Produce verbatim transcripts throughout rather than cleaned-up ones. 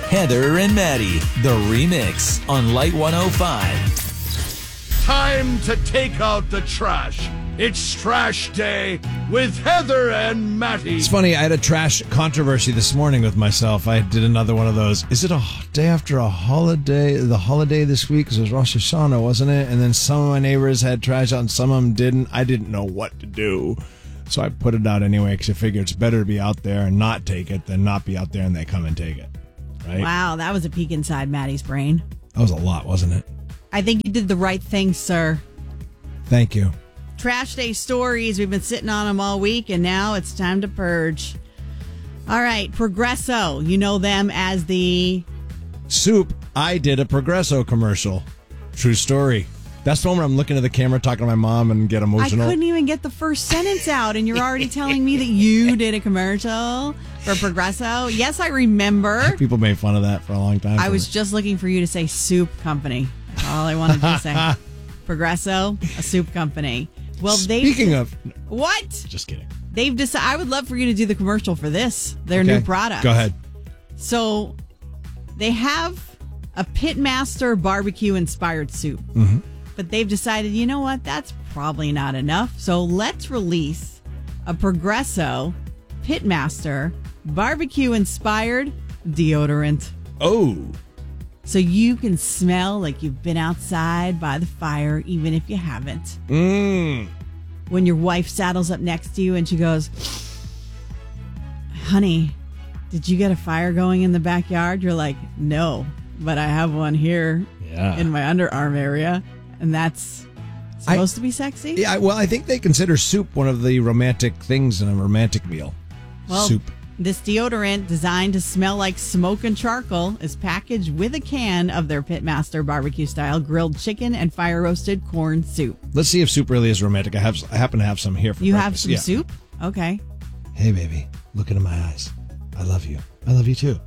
Heather and Maddie, the remix on Light one oh five. Time to take out the trash. It's trash day with Heather and Matty. It's funny, I had a trash controversy this morning with myself. I did another one of those. Is it a day after a holiday? The holiday this week? Because it was Rosh Hashanah, wasn't it? And then some of my neighbors had trash out and some of them didn't. I didn't know what to do. So I put it out anyway because I figure it's better to be out there and not take it than not be out there and they come and take it. Right? Wow, that was a peek inside Maddie's brain. That was a lot, wasn't it? I think you did the right thing, sir. Thank you. Trash Day stories. We've been sitting on them all week, and now it's time to purge. All right, Progresso. You know them as the... Soup. I did a Progresso commercial. True story. That's the one where I'm looking at the camera, talking to my mom, and get emotional. I couldn't even get the first sentence out, and you're already telling me that you did a commercial for Progresso. Yes, I remember. People made fun of that for a long time. I was just looking for you to say soup company. That's all I wanted to say. Progresso, a soup company. Well, they Speaking of... What? Just kidding. They've decided. I would love for you to do the commercial for this, their Okay. new product. Go ahead. So, they have a Pitmaster barbecue-inspired soup. Mm-hmm. But they've decided, you know what? That's probably not enough. So, let's release a Progresso Pitmaster barbecue-inspired deodorant. Oh. So you can smell like you've been outside by the fire, even if you haven't. Mmm. When your wife saddles up next to you and she goes, honey, did you get a fire going in the backyard? You're like, no, but I have one here Yeah. in my underarm area. And that's supposed I, to be sexy? Yeah, well, I think they consider soup one of the romantic things in a romantic meal. Well, soup. This deodorant, designed to smell like smoke and charcoal, is packaged with a can of their Pitmaster barbecue-style grilled chicken and fire-roasted corn soup. Let's see if soup really is romantic. I have, I happen to have some here for You breakfast. have some Yeah. soup? Okay. Hey, baby, look into my eyes. I love you. I love you, too.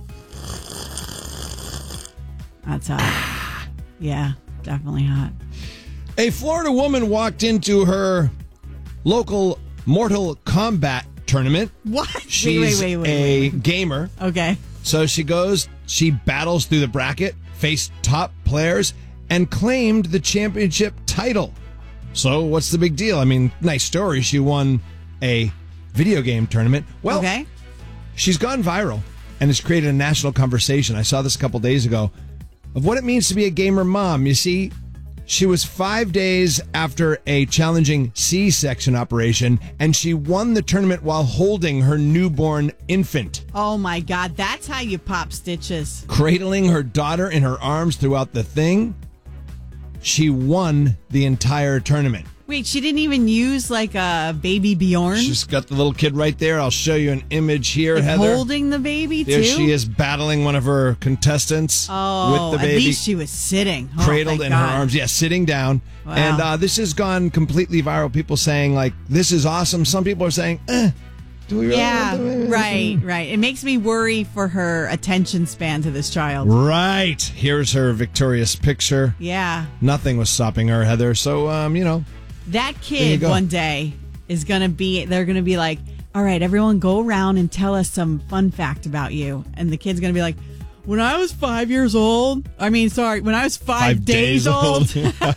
That's hot. Yeah, definitely hot. A Florida woman walked into her local Mortal Kombat tournament. What? She's wait, wait, wait, wait, a wait. gamer. Okay. So she goes, she battles through the bracket, faced top players, and claimed the championship title. So what's the big deal? I mean, nice story. She won a video game tournament. Well, okay. She's gone viral and has created a national conversation. I saw this a couple days ago of what it means to be a gamer mom. You see, she was five days after a challenging C-section operation, and she won the tournament while holding her newborn infant. Oh, my God. That's how you pop stitches. Cradling her daughter in her arms throughout the thing, she won the entire tournament. Wait, she didn't even use like a baby Bjorn? She's got the little kid right there. I'll show you an image here, like Heather. Holding the baby, there too? she is battling one of her contestants oh, with the baby. At least she was sitting. Oh, cradled in God. her arms. Yeah, sitting down. Wow. And uh, this has gone completely viral. People saying, like, this is awesome. Some people are saying, eh, do we really Yeah, want to- right, right. It makes me worry for her attention span to this child. Right. Here's her victorious picture. Yeah. Nothing was stopping her, Heather. So, um, you know. That you kid go. one day is going to be, they're going to be like, all right, everyone go around and tell us some fun fact about you. And the kid's going to be like, when I was five years old, I mean, sorry, when I was five, Five days, days old,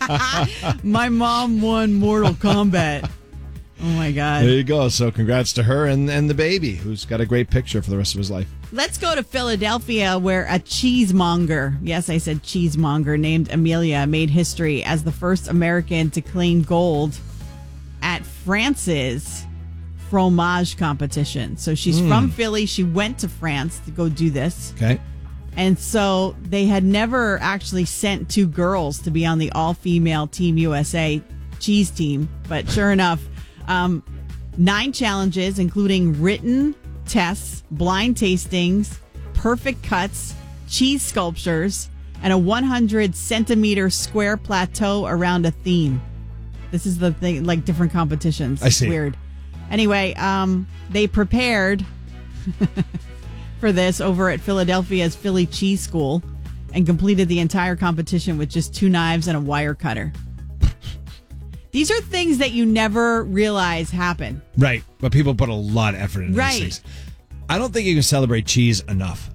my mom won Mortal Kombat. Oh, my God. There you go. So congrats to her and, and the baby, who's got a great picture for the rest of his life. Let's go to Philadelphia, where a cheesemonger, yes, I said cheesemonger, named Amelia made history as the first American to claim gold at France's fromage competition. So she's Mm. from Philly. She went to France to go do this. Okay. And so they had never actually sent two girls to be on the all-female Team U S A cheese team. But sure enough, um, nine challenges, including written tests, blind tastings, perfect cuts, cheese sculptures, and a one hundred centimeter square plateau around a theme. This is the thing, like different competitions. I see. It's weird. Anyway, um, they prepared for this over at Philadelphia's Philly Cheese School and completed the entire competition with just two knives and a wire cutter. These are things that you never realize happen. Right. But people put a lot of effort into Right. these things. I don't think you can celebrate cheese enough.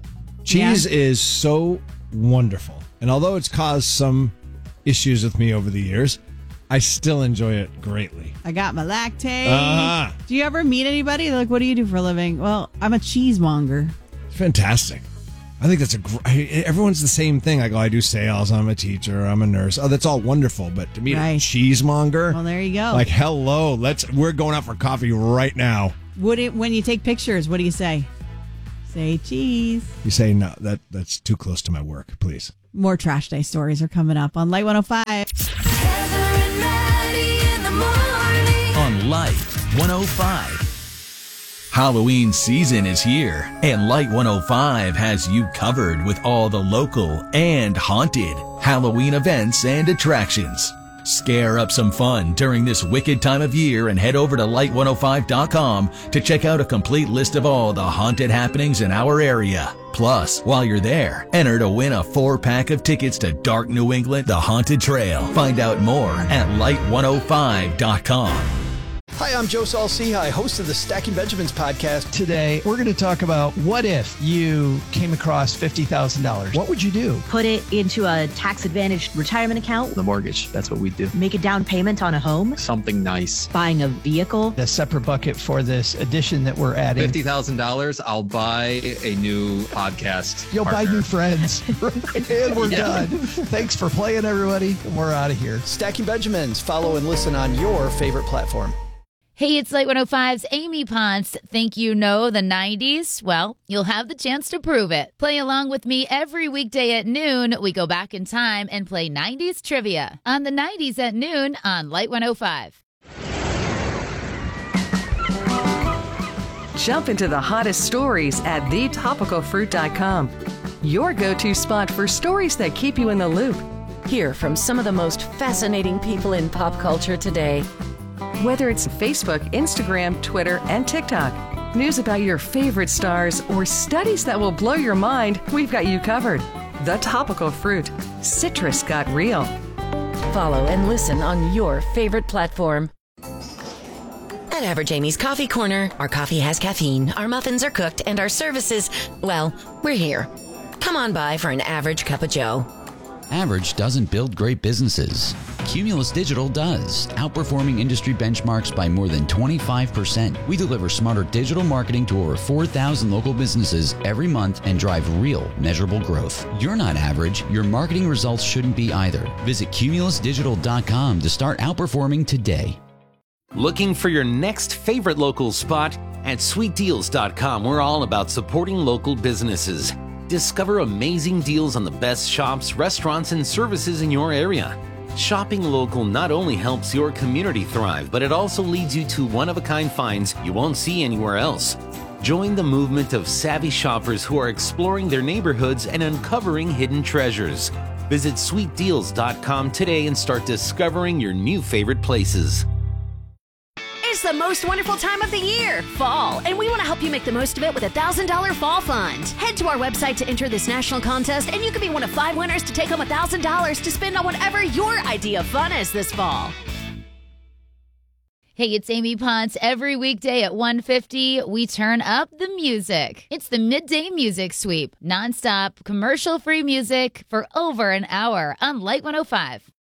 Cheese Yeah. is so wonderful. And although it's caused some issues with me over the years, I still enjoy it greatly. I got my lactate. Uh-huh. Do you ever meet anybody? They're like, what do you do for a living? Well, I'm a cheesemonger. It's fantastic. I think that's a great, everyone's the same thing. I go, I do sales, I'm a teacher, I'm a nurse. Oh, that's all wonderful. But to meet Right. a cheesemonger, Well, there you go. like, hello, let's, we're going out for coffee right now. Would it, when you take pictures, what do you say? Say cheese. You say, no, that that's too close to my work, please. More Trash Day stories are coming up on Light one oh five. Heather and Maddie in the morning. On Light one oh five. Halloween season is here, and Light one oh five has you covered with all the local and haunted Halloween events and attractions. Scare up some fun during this wicked time of year and head over to light one oh five dot com to check out a complete list of all the haunted happenings in our area. Plus, while you're there, enter to win a four-pack of tickets to Dark New England, The Haunted Trail. Find out more at light one oh five dot com. Hi, I'm Joe Saul-Sehy, host of the Stacking Benjamins podcast. Today, we're going to talk about what if you came across fifty thousand dollars? What would you do? Put it into a tax-advantaged retirement account. The mortgage, that's what we do. Make a down payment on a home. Something nice. Buying a vehicle. A separate bucket for this addition that we're adding. fifty thousand dollars, I'll buy a new podcast. You'll partner. buy new friends. And we're Yeah. done. Thanks for playing, everybody. We're out of here. Stacking Benjamins. Follow and listen on your favorite platform. Hey, it's Light one oh five's Amy Ponce. Think you know the nineties? Well, you'll have the chance to prove it. Play along with me every weekday at noon. We go back in time and play nineties trivia on the nineties at noon on Light one oh five. Jump into the hottest stories at the topical fruit dot com. Your go-to spot for stories that keep you in the loop. Hear from some of the most fascinating people in pop culture today. Whether it's Facebook, Instagram, Twitter, and TikTok, news about your favorite stars, or studies that will blow your mind, we've got you covered. The Topical Fruit. Citrus got real. Follow and listen on your favorite platform. At Average Amy's Coffee Corner, our coffee has caffeine, our muffins are cooked, and our services, well, we're here. Come on by for an average cup of joe. Average doesn't build great businesses. Cumulus Digital does, outperforming industry benchmarks by more than twenty-five percent. We deliver smarter digital marketing to over four thousand local businesses every month and drive real, measurable growth. You're not average. Your marketing results shouldn't be either. Visit cumulus digital dot com to start outperforming today. Looking for your next favorite local spot? At sweet deals dot com, we're all about supporting local businesses. Discover amazing deals on the best shops, restaurants, and services in your area. Shopping local not only helps your community thrive, but it also leads you to one-of-a-kind finds you won't see anywhere else. Join the movement of savvy shoppers who are exploring their neighborhoods and uncovering hidden treasures. Visit sweet deals dot com today and start discovering your new favorite places. It's the most wonderful time of the year, fall, and we want to help you make the most of it with a one thousand dollars Fall Fund. Head to our website to enter this national contest, and you could be one of five winners to take home one thousand dollars to spend on whatever your idea of fun is this fall. Hey, it's Amy Ponce. Every weekday at one fifty, we turn up the music. It's the Midday Music Sweep, nonstop, commercial-free music for over an hour on Light one oh five.